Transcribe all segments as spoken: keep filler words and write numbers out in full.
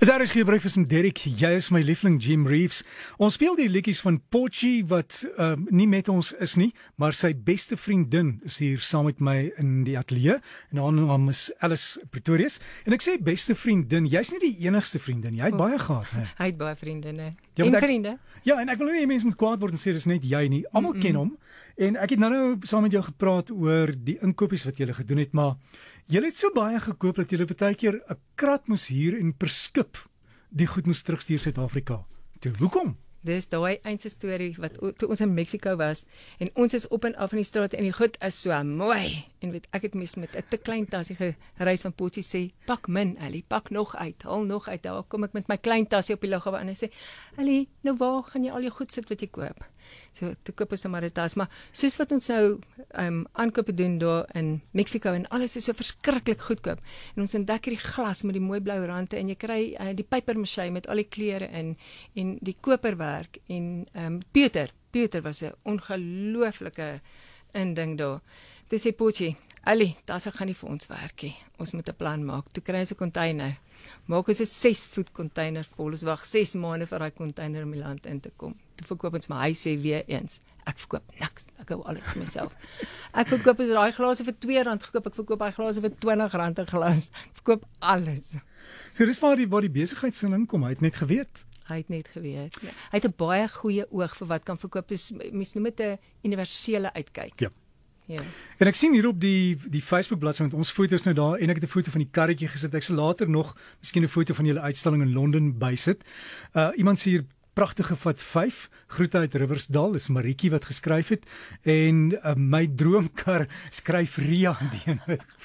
Is daar is gebruik vir some Derek, jy is my liefling Jim Reeves. Ons speel die liedjies van Potjie wat uh, nie met ons is nie, maar sy beste vriendin is hier saam met my in die ateljee en haar naam is Alice Pretorius. En ek sê beste vriendin, jy's nie die enigste vriendin, jy het oh. baie gehad, hè. Hy het baie vriendinne. Ja, en ek, vriende. Ja, en ek wil nie mense moet kwaad word en sê dis net jy nie. Almal mm -mm. ken hom. En ek het nou nou saam met jou gepraat oor die inkopies wat jy gedoen het, maar jy het so baie gekoop dat jy baie keer 'n krat moes huur en per skip die goed moes terugstuur Suid-Afrika. Toe, hoekom? Dis daai eintjie storie wat toe ons in Mexico was en ons is op en af in die straat en die goed is so mooi. En weet ek het mis met 'n te klein tasie gereis van Potjie sê, "Pak min, Ellie, pak nog uit. Haal nog uit." Daar kom ek met my klein tasie op die lughawe en hy sê, "Ellie, nou waar gaan jy al jou goed sit wat jy koop?" So toe koop ons 'n maar 'n tas, maar soos wat ons nou ehm um, aankope doen daar in Mexico en alles is so verskriklik goedkoop. En ons ontdek hierdie glas met die mooi blou rande en jy kry uh, die papier-mâché met al die kleure in en die koperwerk en ehm um, Pieter, Pieter was 'n ongelooflike inding daar. Dis sê Potjie, "Ellie, daas ek gaan nie vir ons werk nie. Ons moet 'n plan maak." Toe kry ons 'n container. Maak ons 'n ses voet container vol. Ons wag ses maande vir daai container om die land in te kom. Toe verkoop ons, maar hy sê weer eens, "Ek verkoop niks. Ek hou alles vir myself." Ek verkoop as daai glase vir twee rand gekoop, ek verkoop daai glase vir twintig rand 'n glas. Ek verkoop alles. So dis waar die waar die besigheid sin inkom. Hy het net geweet. Hy het net geweet. Ja. Hy het 'n baie goeie oog vir wat kan verkoop. Dis mens noem dit 'n universele uitkyk. Ja. Ja. En ek sien hier op die die Facebook bladsy met ons foto's nou daar en ek het 'n foto van die karretjie gesit. Ek sal later nog miskien 'n foto van julle uitstalling in Londen bysit. Uh iemand sê hier pragtige vat vyf. Groete uit Riversdal. Dis Maritjie wat geskryf het en uh, my droomkar skryf Ria deen.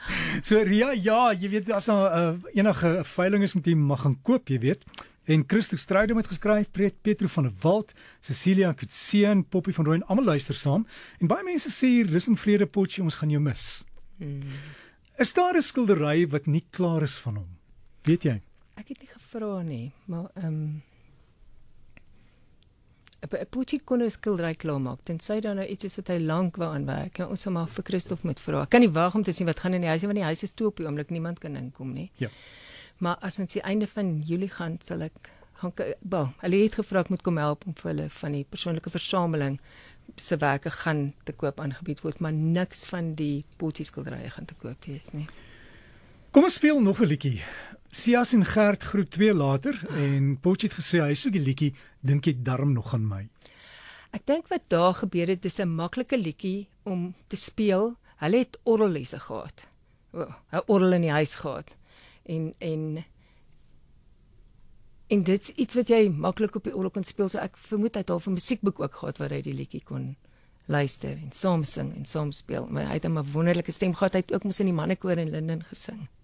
So Ria, ja, jy weet as daar uh, enige veiling is met jy mag gaan koop, jy weet. En Christo Strydom het geskryf, Petro van der Walt, Cecilia Kutseen, Poppy van Rooyen, almal luister saam. En baie mense sê hier, rus en vrede Potjie, ons gaan jou mis. Hmm. Is daar 'n skildery wat nie klaar is van hom? Weet jy? Ek het nie gevra nie, maar ehm um, Potjie kon 'n skildery klaarmaak. Tensy daar nou iets is wat hy lank wou aanwerk. Ja, ons sal maar vir Christof moet vra. Ek kan nie wag om te sien wat gaan in die huis nie, want die huis is toe op die oomblik, niemand kan inkom nie. Ja. Maar as ons die einde van Julie gaan, sal ek gaan wel, hulle het gevra ek moet kom help om vir hulle van die persoonlike versameling se werke gaan te koop aangebied word, maar niks van die Potjie skilderye gaan te koop wees nie. Kom ons speel nog 'n liedjie. Sias en Gert groet twee later en Potjie het gesê hy soek die liedjie, dink jy darm nog aan my. Ek dink wat daar gebeur het, dis 'n maklike liedjie om te speel. Hulle het orgellesse gehad. 'n Orgel in die huis gehad. En en en dit's iets wat jy maklik op die orgel kon speel, so ek vermoed hy het al 'n musiekboek ook gehad waar hy die liedjie kon luister en saam sing en saam speel. Maar hy het 'n wonderlike stem gehad. Hy het ook mos in die mannekoor in Linden gesing.